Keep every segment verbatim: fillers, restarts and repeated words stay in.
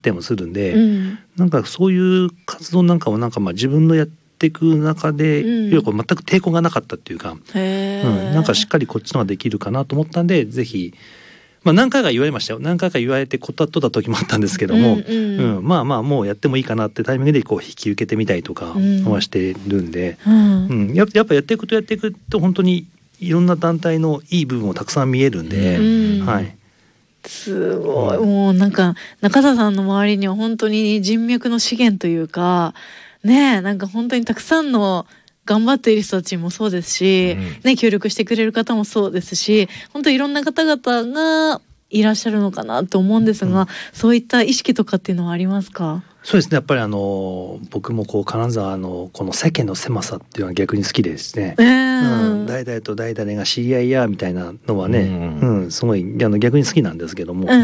りもするんで、 うん、 なんかそういう活動なんかもなんかまあ自分のやっていく中で、うん、いやこれ全く抵抗がなかったっていうか、 へうん、なんかしっかりこっちの方ができるかなと思ったんで、ぜひ、まあ、何回か言われましたよ。何回か言われて断った時もあったんですけども、うんうんうん、まあまあもうやってもいいかなってタイミングでこう引き受けてみたりとかはしてるんで、うんうん、やっぱやっていくとやっていくと本当にいろんな団体のいい部分もたくさん見えるんで、うん、はい。 すごい、うん、もうなんか中田さんの周りには本当に人脈の資源というかねえ、なんか本当にたくさんの頑張っている人たちもそうですし、うんね、協力してくれる方もそうですし、本当にいろんな方々がいらっしゃるのかなと思うんですが、うん、そういった意識とかっていうのはありますか？ そうですね、やっぱりあの僕もこう金沢のこの世間の狭さっていうのは逆に好きでですね、えーうん、誰々と誰々が知り合いやみたいなのはね、うんうん、すごいあの逆に好きなんですけども、うんうんうん、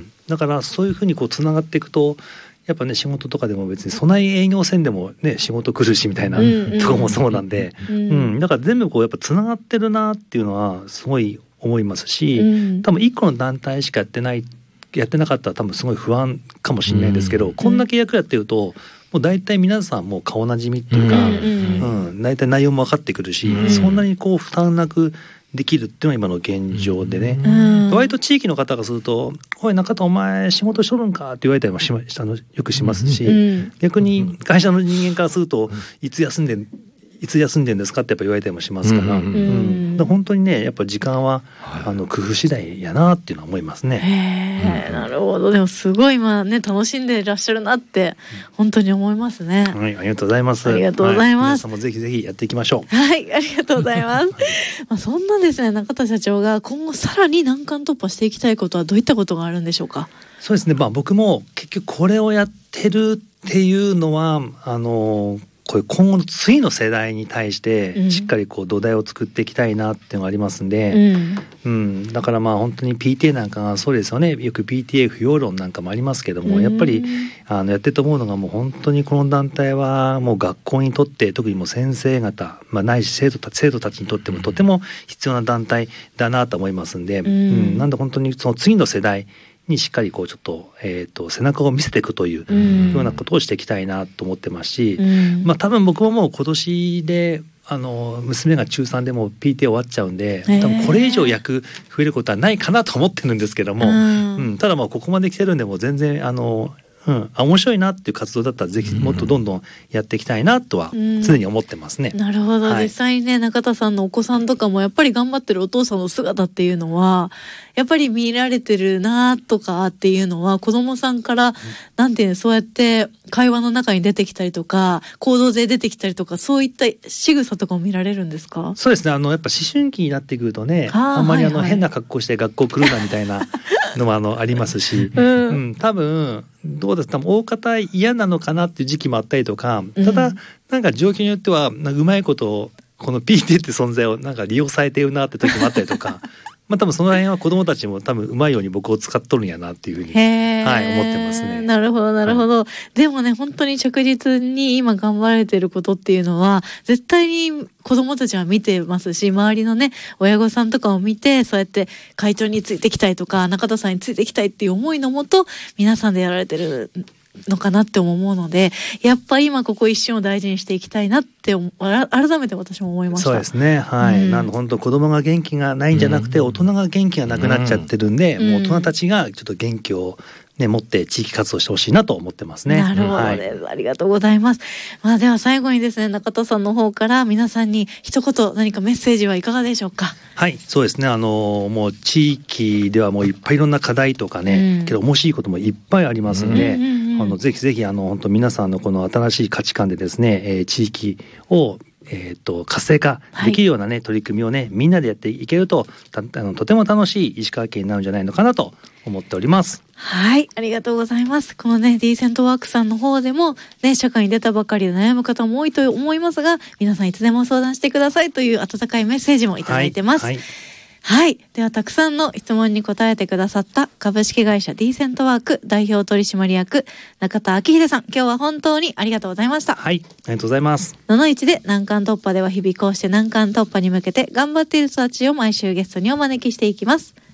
だからそういうふうにこうつながっていくとやっぱね仕事とかでも別に備え営業線でもね仕事来るしみたいな、うんうん、とこもそうなんで、うんうん、だから全部こうやっぱつながってるなっていうのはすごい思いますし、うん、多分一個の団体しかやってないやってなかったら多分すごい不安かもしれないですけど、うん、こんだけ役やってるともう大体皆さんもう顔なじみっていうか、うんうん、大体内容も分かってくるし、うん、そんなにこう負担なくできるっていうのは今の現状でね、うん、割と地域の方がすると「おい中田お前仕事しとるんか」って言われたりもしまあのよくしますし、うん、逆に会社の人間からすると「いつ休んでんいつ休んでんですか?」ってやっぱ言われたりもしますから、うんうんうん、だから本当にねやっぱ時間はあの工夫次第やなっていうのは思いますね。 へー、なるほど。でもすごい今ね楽しんでいらっしゃるなって本当に思いますね。 はい、ありがとうございます。 ありがとうございます。はい、 皆さんもぜひぜひやっていきましょう。 はい、ありがとうございます。まあそんなですね中田社長が今後さらに難関突破していきたいことはどういったことがあるんでしょうか？ そうですね。まあ僕も結局これをやってるっていうのはあのこれ今後の次の世代に対してしっかりこう土台を作っていきたいなっていうのがありますんで、うんうん、だからまあ本当に ピーティーエー なんかがそうですよね。よく ピーティーエー 不要論なんかもありますけども、やっぱりあのやってると思うのがもう本当にこの団体はもう学校にとって特にもう先生方、まあ、ないし生徒たち生徒たちにとってもとても必要な団体だなと思いますんで、うんうん、なんで本当にその次の世代にしっかりこうちょっと、えーと背中を見せていくというようなことをしていきたいなと思ってますし、うん、まあ多分僕ももう今年であの娘が中さんでも ピーティーエー 終わっちゃうんで、多分これ以上役増えることはないかなと思ってるんですけども、うんうん、ただまあここまで来てるんでもう全然あのうん、あ面白いなっていう活動だったらぜひもっとどんどんやっていきたいなとは常に思ってますね。 うん、なるほど、はい、実際にね中田さんのお子さんとかもやっぱり頑張ってるお父さんの姿っていうのはやっぱり見られてるなとかっていうのは子供さんから、うん、なんていうのそうやって会話の中に出てきたりとか行動で出てきたりとかそういった仕草とかも見られるんですか？ そうですね、あのやっぱ思春期になってくるとね あ, あんまりあの、はいはい、変な格好して学校来るなみたいなのもあのありますし、うんうん、多分どうですか大方嫌なのかなっていう時期もあったりとか、ただ、うん、なんか状況によってはうまいことこの ピーティーエー って存在をなんか利用されてるなって時もあったりとかまあ多分その辺は子どもたちも多分うまいように僕を使っとるんやなっていうふうに、はい、思ってますね。 なるほどなるほど、はい、でもね本当に着実に今頑張られてることっていうのは絶対に子どもたちは見てますし周りのね親御さんとかを見てそうやって会長についてきたいとか中田さんについてきたいっていう思いのもと皆さんでやられてるのかなって思うのでやっぱ今ここ一瞬を大事にしていきたいなって改めて私も思いました。 そうですね、はい、うん、なんで本当子供が元気がないんじゃなくて、うん、大人が元気がなくなっちゃってるんで、うん、もう大人たちがちょっと元気をね、持って地域活動してほしいなと思ってますね。 なるほどです、はい、ありがとうございます。まあでは最後にですね中田さんの方から皆さんに一言何かメッセージはいかがでしょうか？ はい、そうですね、あのもう地域ではもういっぱいいろんな課題とかね、うん、けど面白いこともいっぱいありますんで、うんうんうん、あのぜひぜひあの本当皆さんのこの新しい価値観でですね、えー、地域をえー、と活性化できるようなね、はい、取り組みをねみんなでやっていけるとたあのとても楽しい石川県になるんじゃないのかなと思っております。 はい、ありがとうございます。このねディーセントワークさんの方でもね社会に出たばかりで悩む方も多いと思いますが皆さんいつでも相談してくださいという温かいメッセージもいただいてます。はいはいはい。では、たくさんの質問に答えてくださった株式会社ディーセントワーク代表取締役中田昭秀さん、今日は本当にありがとうございました。 はい、ありがとうございます。 ののいちで難関突破では日々こうして難関突破に向けて頑張っている人たちを毎週ゲストにお招きしていきます。